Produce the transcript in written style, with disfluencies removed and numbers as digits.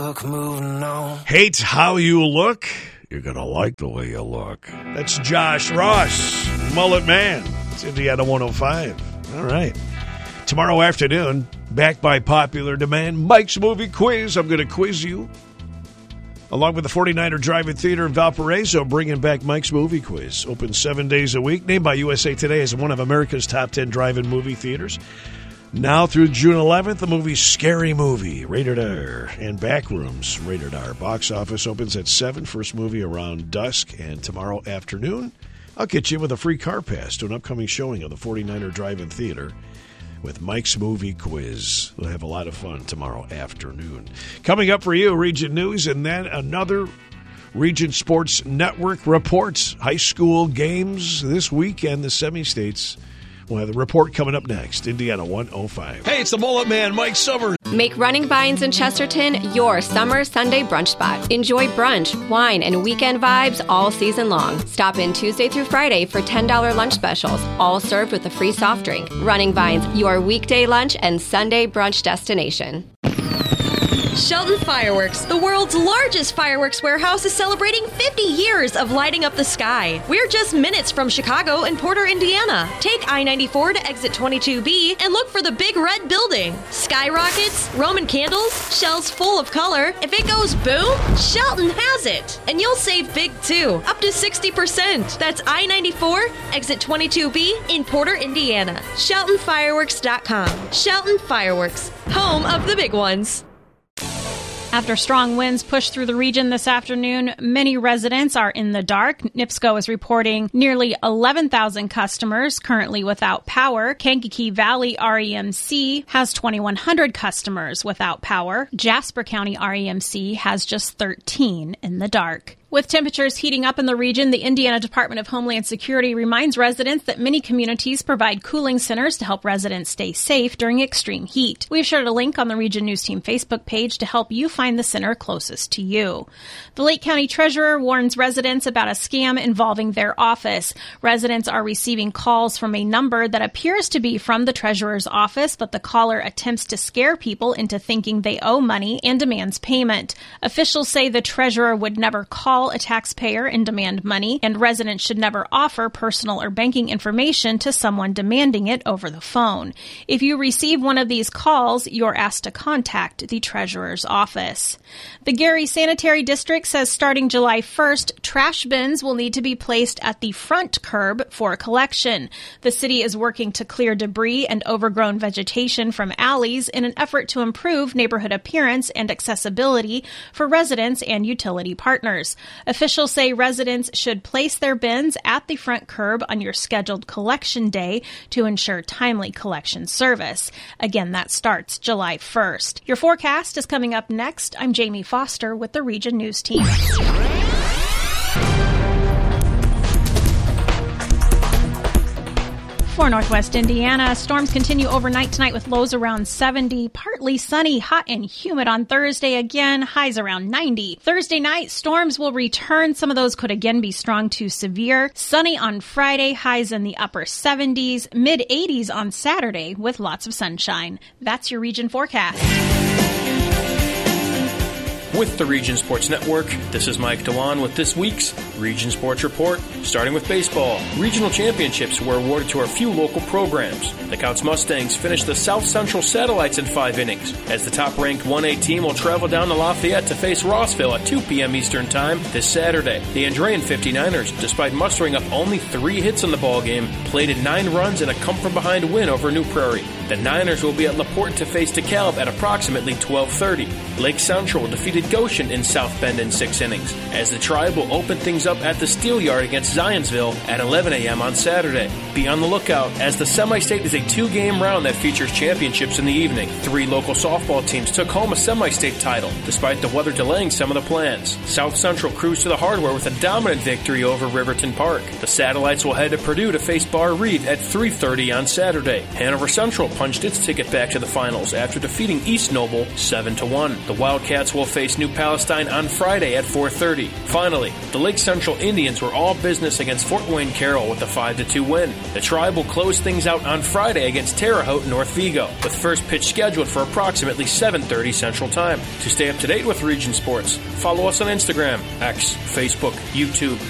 book, moving on. Hate how you look? You're going to like the way you look. That's Josh Ross, Mullet Man. It's Indiana 105. All right. Tomorrow afternoon, back by popular demand, Mike's Movie Quiz. I'm going to quiz you. Along with the 49er Drive-In Theater in Valparaiso, bringing back Mike's Movie Quiz. Open 7 days a week. Named by USA Today as one of America's top 10 drive-in movie theaters. Now through June 11th, the movie Scary Movie, rated R, and Backrooms, rated R. Box office opens at 7, first movie around dusk, and tomorrow afternoon, I'll get you with a free car pass to an upcoming showing of the 49er Drive-In Theater with Mike's Movie Quiz. We'll have a lot of fun tomorrow afternoon. Coming up for you, Region News, and then another Region Sports Network reports. High school games this weekend, the semi-states. We'll have the report coming up next. Indiana 105. Hey, it's the Mullet Man, Mike Summers. Make Running Vines in Chesterton your summer Sunday brunch spot. Enjoy brunch, wine, and weekend vibes all season long. Stop in Tuesday through Friday for $10 lunch specials, all served with a free soft drink. Running Vines, your weekday lunch and Sunday brunch destination. Shelton Fireworks, the world's largest fireworks warehouse, is celebrating 50 years of lighting up the sky. We're just minutes from Chicago and Porter, Indiana. Take I-94 to exit 22B and look for the big red building. Skyrockets, Roman candles, shells full of color. If it goes boom, Shelton has it. And you'll save big too, up to 60%. That's I-94, exit 22B in Porter, Indiana. SheltonFireworks.com. Shelton Fireworks, home of the big ones. After strong winds pushed through the region this afternoon, many residents are in the dark. NIPSCO is reporting nearly 11,000 customers currently without power. Kankakee Valley REMC has 2,100 customers without power. Jasper County REMC has just 13 in the dark. With temperatures heating up in the region, the Indiana Department of Homeland Security reminds residents that many communities provide cooling centers to help residents stay safe during extreme heat. We've shared a link on the Region News Team Facebook page to help you find the center closest to you. The Lake County Treasurer warns residents about a scam involving their office. Residents are receiving calls from a number that appears to be from the Treasurer's office, but the caller attempts to scare people into thinking they owe money and demands payment. Officials say the Treasurer would never call a taxpayer and demand money, and residents should never offer personal or banking information to someone demanding it over the phone. If you receive one of these calls, you're asked to contact the Treasurer's office. The Gary Sanitary District says starting July 1st, trash bins will need to be placed at the front curb for collection. The city is working to clear debris and overgrown vegetation from alleys in an effort to improve neighborhood appearance and accessibility for residents and utility partners. Officials say residents should place their bins at the front curb on your scheduled collection day to ensure timely collection service. Again, that starts July 1st. Your forecast is coming up next. I'm Jamie Foster with the Region News Team. For Northwest Indiana, storms continue overnight tonight with lows around 70. Partly sunny, hot and humid on Thursday again, highs around 90. Thursday night, storms will return. Some of those could again be strong to severe. Sunny on Friday, highs in the upper 70s, mid-80s on Saturday with lots of sunshine. That's your region forecast. With the Region Sports Network, this is Mike Dewan with this week's Region Sports Report. Starting with baseball, regional championships were awarded to our few local programs. The Couts Mustangs finished the South Central Satellites in 5 innings, as the top-ranked 1A team will travel down to Lafayette to face Rossville at 2 p.m. Eastern Time this Saturday. The Andrean 59ers, despite mustering up only 3 hits in the ballgame, plated 9 runs in a come-from-behind win over New Prairie. The Niners will be at LaPorte to face DeKalb at approximately 12:30. Lake Central defeated Goshen in South Bend in 6 innings, as the Tribe will open things up at the Steel Yard against Zionsville at 11 a.m. on Saturday. Be on the lookout, as the semi-state is a 2-game round that features championships in the evening. 3 local softball teams took home a semi-state title, despite the weather delaying some of the plans. South Central cruised to the hardware with a dominant victory over Riverton Park. The Satellites will head to Purdue to face Bar Reed at 3:30 on Saturday. Hanover Central punched its ticket back to the finals after defeating East Noble 7-1. The Wildcats will face New Palestine on Friday at 4:30. Finally, the Lake Central Indians were all business against Fort Wayne Carroll with a 5-2 win. The Tribe will close things out on Friday against Terre Haute North Vigo, with first pitch scheduled for approximately 7:30 Central Time. To stay up to date with Region Sports, follow us on Instagram, X, Facebook, YouTube,